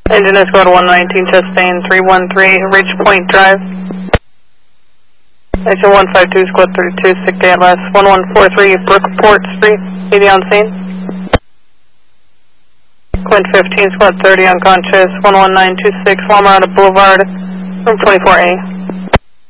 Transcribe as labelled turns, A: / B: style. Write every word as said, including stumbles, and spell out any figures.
A: Engine is squad one nineteen, Chastain three one three, Ridge Point Drive. Engine one five two, squad thirty-two, sick A L S, one one four three, Brookport Street, eighty on scene. Quint fifteen, squad thirty, unconscious, one one nine two six, Walmart Boulevard, room twenty-four A.